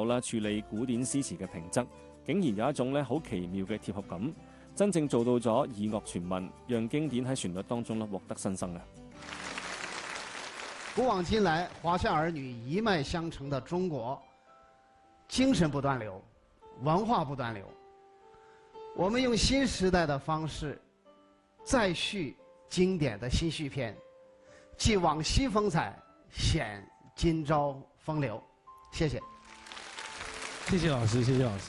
手啦處理古典詩詞嘅平仄，竟然有一種咧好奇妙嘅貼合感，真正做到咗以樂傳文，讓經典喺旋律當中咧獲得新生啊！ 古往今來，華夏兒女一脈相承的中國，精神不斷流，文化不斷流。我們用新時代的方式，再續經典的新續篇，繼往昔風采，顯今朝風流。謝謝。 謝謝老師，謝謝老師。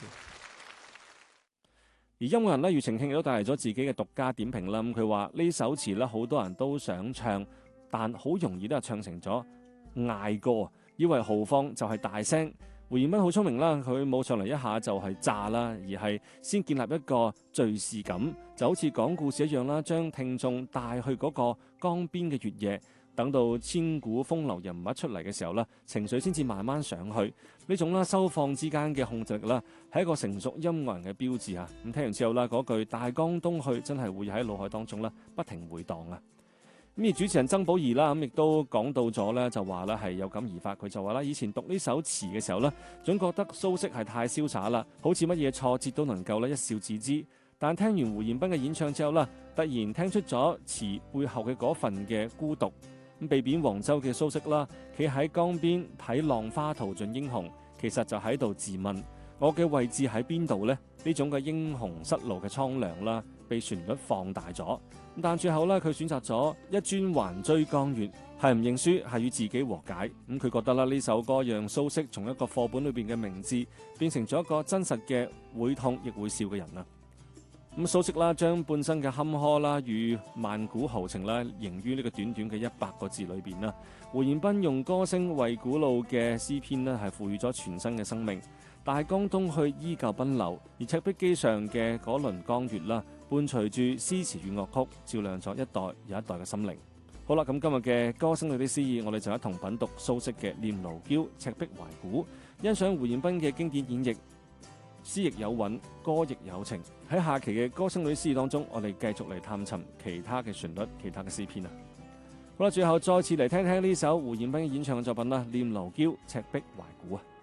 而音樂人咧，庾澄慶亦都帶嚟咗自己嘅獨家點評啦。咁佢話呢首詞咧，好多人都想唱，但好容易都係唱成咗嗌歌，以為豪放就係大聲。胡彥斌好聰明啦，佢冇上嚟一下就係炸啦，而係先建立一個敘事感，就好似講故事一樣啦，將聽眾帶去嗰個江邊嘅月夜，等到千古風流人物出嚟嘅時候啦，情緒先至慢慢上去。呢種啦收放之間嘅控制力啦，係一個成熟音樂人嘅標誌啊！咁聽完之後啦，嗰句大江東去真係會喺腦海當中啦不停回盪啊！咁而主持人曾寶儀啦，咁亦都講到咗咧，就話咧係有感而發。佢就話啦，以前讀呢首詞嘅時候咧，總覺得蘇軾係太瀟灑啦，好似乜嘢挫折都能夠咧一笑置之。但聽完胡彥斌嘅演唱之後啦，突然聽出咗詞背後嘅嗰份嘅孤獨。咁被貶黃州嘅蘇軾啦，企喺江邊睇浪花淘盡英雄，其實就喺度自問：我嘅位置喺邊度呢？呢種嘅英雄失路嘅蒼涼啦，被旋律放大咗。但最後咧，佢選擇咗一尊還追江月，係唔認輸，係與自己和解。咁佢覺得啦，呢首歌讓蘇軾從一個課本裏邊嘅名字，變成咗一個真實嘅會痛亦會笑嘅人啦。咁蘇軾啦，將半生嘅坎坷啦與萬古豪情啦，凝於呢個短短嘅100個字裏邊啦。胡彥斌用歌聲為古老嘅詩篇呢係賦予咗全新嘅生命。大江東去依舊奔流，而赤壁機上嘅嗰輪江月啦，伴隨住詩詞與樂曲，照亮咗一代又一代嘅心靈。好啦，咁今日嘅歌聲裏的詩意，我哋就一同品讀蘇軾嘅《念奴嬌·赤壁懷古》，欣賞胡彥斌嘅經典演繹。詩亦有韻，歌亦有情。喺下期嘅歌聲裏的詩意當中，我哋繼續嚟探尋其他嘅旋律、其他嘅詩篇啊！好啦，最後再次嚟聽聽呢首胡彥斌演唱嘅作品啦，《念奴嬌·赤壁懷古》啊！